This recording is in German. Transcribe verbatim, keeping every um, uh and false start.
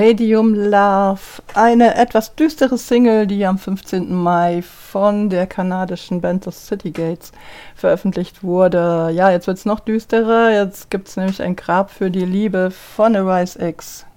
Medium Love, eine etwas düstere Single, die am fünfzehnten Mai von der kanadischen Band The City Gates veröffentlicht wurde. Ja, jetzt wird's noch düsterer, jetzt gibt's nämlich ein Grab für die Liebe von Arise X.